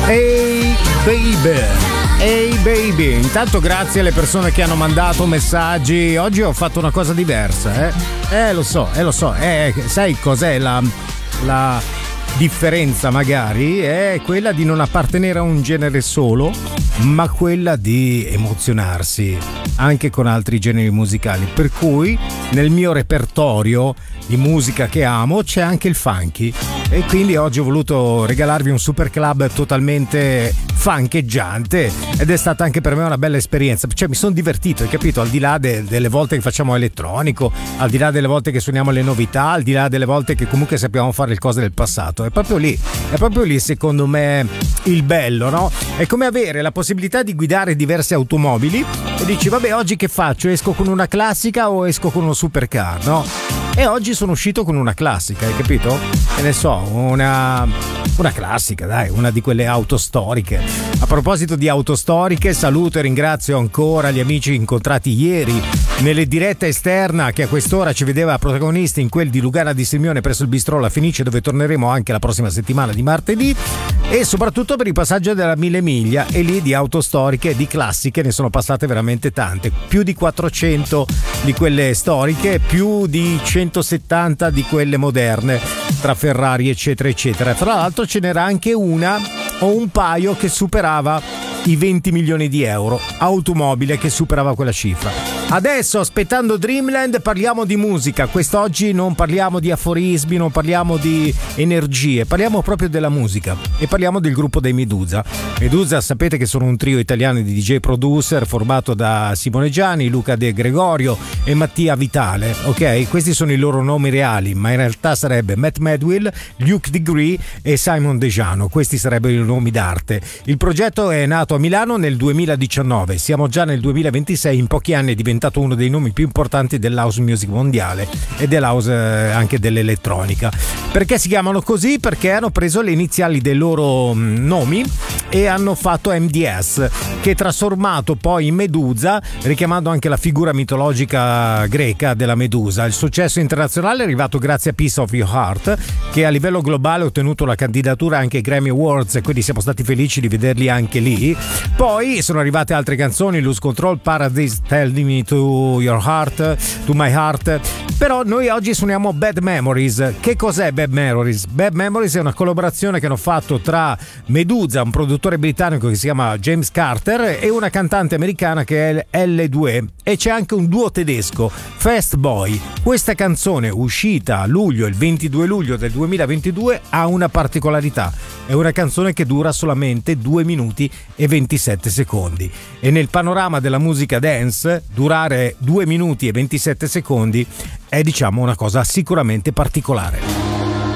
Hey baby, hey baby. Intanto grazie alle persone che hanno mandato messaggi. Oggi ho fatto una cosa diversa, lo so. Sai cos'è la differenza? Magari è quella di non appartenere a un genere solo, ma quella di emozionarsi anche con altri generi musicali. Per cui nel mio repertorio di musica che amo c'è anche il funky, e quindi oggi ho voluto regalarvi un super club totalmente funcheggiante, ed è stata anche per me una bella esperienza. Cioè mi sono divertito, hai capito? Al di là delle volte che facciamo elettronico, al di là delle volte che suoniamo le novità, al di là delle volte che comunque sappiamo fare le cose del passato, è proprio lì secondo me il bello, no? È come avere la possibilità di guidare diverse automobili e dici vabbè, oggi che faccio? Esco con una classica o esco con uno supercar, no? E oggi sono uscito con una classica, hai capito? Che ne so, una classica, dai, una di quelle auto storiche. A proposito di auto storiche, saluto e ringrazio ancora gli amici incontrati ieri nelle dirette esterna, che a quest'ora ci vedeva protagonisti in quel di Lugana di Sirmione presso il Bistrò La Fenice, dove torneremo anche la prossima settimana di martedì, e soprattutto per il passaggio della 1000 miglia, e lì di auto storiche e di classiche ne sono passate veramente tante, più di 400 di quelle storiche, più di 170 di quelle moderne, tra Ferrari eccetera eccetera. Tra l'altro ce n'era anche una o un paio che superava i 20 milioni di euro, automobile che superava quella cifra. Adesso, aspettando Dreamland, parliamo di musica. Quest'oggi non parliamo di aforismi, non parliamo di energie, parliamo proprio della musica, e parliamo del gruppo dei Medusa. Medusa, sapete che sono un trio italiano di DJ producer formato da Simone Gianni, Luca De Gregorio e Mattia Vitale, ok? Questi sono i loro nomi reali, ma in realtà sarebbe Matt Madwill, Luke Degree e Simon Dejano. Questi sarebbero i nomi d'arte. Il progetto è nato a Milano nel 2019, siamo già nel 2026, in pochi anni è diventato uno dei nomi più importanti dell'house music mondiale e dell'house anche dell'elettronica. Perché si chiamano così? Perché hanno preso le iniziali dei loro nomi e hanno fatto MDS, che è trasformato poi in Medusa, richiamando anche la figura mitologica greca della Medusa. Il successo internazionale è arrivato grazie a Piece of Your Heart, che a livello globale ha ottenuto la candidatura anche ai Grammy Awards, e quindi siamo stati felici di vederli anche lì. Poi sono arrivate altre canzoni, Lose Control, Paradise, Tell Me to Your Heart, To My Heart. Però noi oggi suoniamo Bad Memories. Che cos'è Bad Memories? Bad Memories è una collaborazione che hanno fatto tra Medusa, un produttore britannico che si chiama James Carter, e una cantante americana che è L2, e c'è anche un duo tedesco, Fast Boy. Questa canzone, uscita a luglio, il 22 luglio del 2022, ha una particolarità: è una canzone che dura solamente 2 minuti e 27 secondi, e nel panorama della musica dance durare 2 minuti e 27 secondi è, diciamo, una cosa sicuramente particolare.